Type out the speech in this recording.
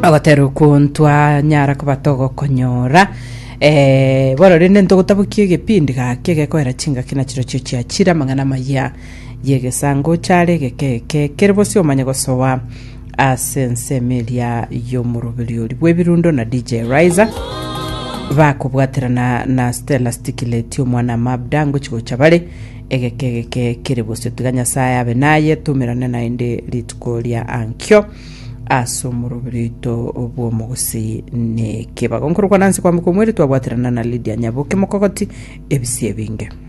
agotero kuntwa nyara kubatogo konyora boro rinde ntogutabukie gepindi gake gekoera chinga kina chiro cia chira mangana maya yege sango chare geke kerbosi omanya gosowa asense media yo murubiri bwebirundo na DJ Riser bakubwaterana na Stella Stikileti omwana mabdango chigo chabale egeke kerebosi tuganya saya benaye tumirane na inde litkolia ankyo aso murubirito obwo mugusi ne kebagonkorwa nansi kwa mukomweri twabwaterana na Lydia Nyaboke mukogoti ebisie binge.